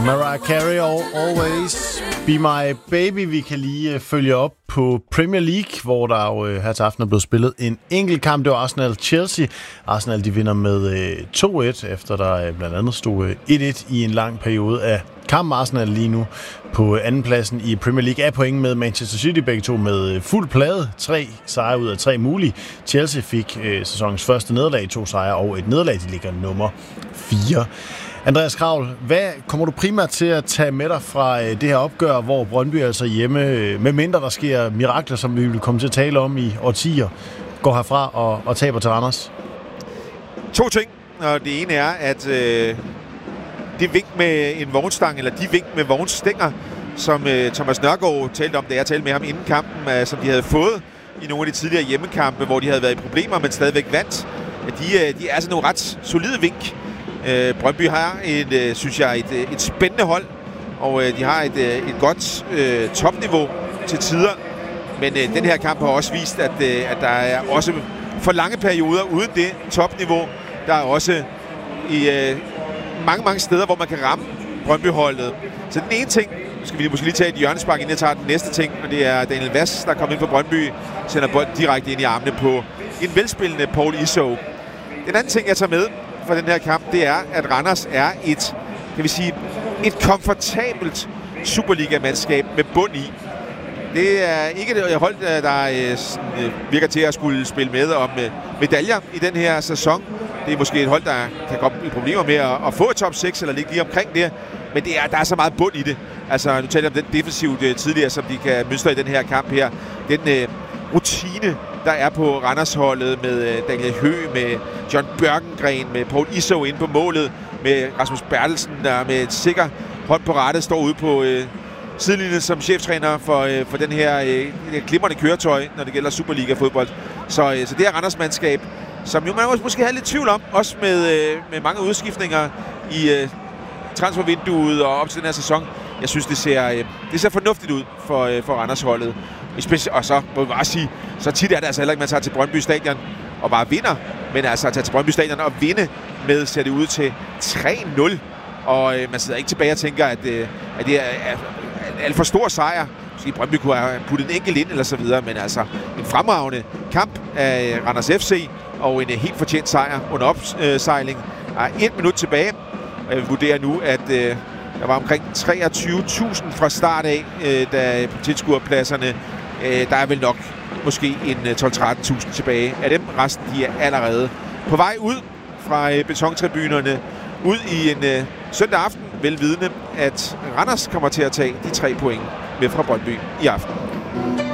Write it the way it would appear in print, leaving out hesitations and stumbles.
Mariah Carey og Always Be My Baby. Vi kan lige følge op på Premier League, hvor der jo her til aften er blevet spillet en enkelt kamp. Det var Arsenal-Chelsea. Arsenal de vinder med 2-1, efter der blandt andet stod 1-1 i en lang periode af kampen. Arsenal lige nu på andenpladsen i Premier League er point med Manchester City, begge to med fuld plade. 3 sejre ud af 3 mulige. Chelsea fik sæsonens første nederlag, 2 sejre og et nederlag. De ligger nummer 4. Andreas Kravl, hvad kommer du primært til at tage med dig fra det her opgør, hvor Brøndby altså hjemme, med mindre der sker mirakler, som vi vil komme til at tale om i årtier, går herfra og taber til Randers? 2 ting, og det ene er, at det vink med en vognstang, eller de vink med vognstænger, som Thomas Nørgaard talte om, da jeg talte med ham inden kampen, som de havde fået i nogle af de tidligere hjemmekampe, hvor de havde været i problemer, men stadigvæk vandt. De er altså nogle ret solide vink. Brøndby har synes jeg, et spændende hold, og de har et godt topniveau til tider. Men den her kamp har også vist, at der er også for lange perioder uden det topniveau. Der er også i mange steder, hvor man kan ramme Brøndby-holdet. Så den ene ting, skal vi måske lige tage et hjørnespark, inden jeg tager den næste ting, og det er Daniel Vass, der kommer ind for Brøndby, sender bolden direkte ind i armene på en velspillende Paul Iso. Den anden ting, jeg tager med for den her kamp, det er, at Randers er et komfortabelt Superliga-mandskab med bund i. Det er ikke et hold, der virker til at skulle spille med om medaljer i den her sæson. Det er måske et hold, der kan komme i problemer med at få et top 6 eller ligge lige omkring det. Men der er så meget bund i det. Altså, nu taler jeg om den defensivt tidligere, som de kan mønstre i den her kamp her. Den rutine, der er på Randers-holdet med Daniel Høgh, med John Bjørkengren, med Paul Iso inde på målet, med Rasmus Bertelsen, der med et sikker hånd på rattet står ude på sidelinjen som cheftræner for den her glimrende køretøj, når det gælder Superliga-fodbold. Så det er Randers-mandskab, som jo man måske havde lidt tvivl om, også med mange udskiftninger i transfervinduet og op til den her sæson. Jeg synes, det ser fornuftigt ud for Randers-holdet. Og så må vi bare sige, så tit er det altså heller ikke, man tager til Brøndby Stadion og bare vinder. Men altså at tage til Brøndby Stadion og vinde med, ser det ud til 3-0. Og man sidder ikke tilbage og tænker, at det er alt for stor sejr. Måske Brøndby kunne have puttet en enkelt ind eller så videre. Men altså en fremragende kamp af Randers FC og en helt fortjent sejr under opsejling. Der er 1 minut tilbage. Og jeg vurderer nu, at der var omkring 23.000 fra start af, da på tilskuerpladserne. Der er vel nok måske en 12-13.000 tilbage af dem. Resten de er allerede på vej ud fra betontribunerne ud i en søndag aften, velvidende, at Randers kommer til at tage de 3 point med fra Brøndby i aften.